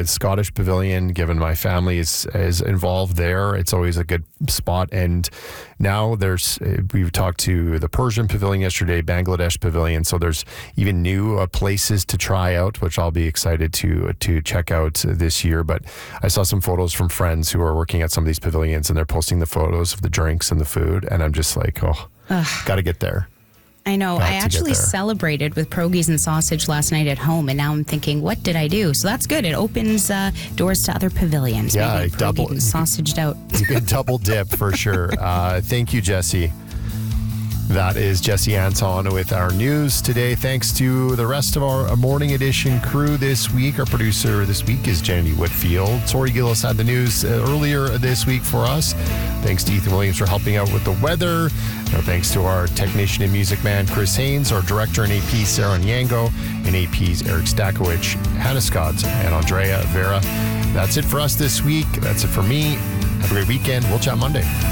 Scottish Pavilion, given my family is involved there. It's always a good spot. And now we've talked to the Persian Pavilion yesterday, Bangladesh Pavilion. So there's even new places to try out, which I'll be excited to check out this year. But I saw some photos from friends who are working at some of these pavilions, and they're posting the photos of the drinks and the food. And I'm just like, got to get there. I know. I actually celebrated with pierogies and sausage last night at home, and now I'm thinking, what did I do? So that's good. It opens doors to other pavilions. Yeah, double and sausaged out. You can double dip for sure. Thank you, Jesse. That is Jesse Anton with our news today. Thanks to the rest of our Morning Edition crew this week. Our producer this week is Jenny Whitfield. Tori Gillis had the news earlier this week for us. Thanks to Ethan Williams for helping out with the weather. Thanks to our technician and music man, Chris Haynes, our director in AP, Sarah Nyango, and AP's Eric Stakowicz, Hannah Scott, and Andrea Vera. That's it for us this week. That's it for me. Have a great weekend. We'll chat Monday.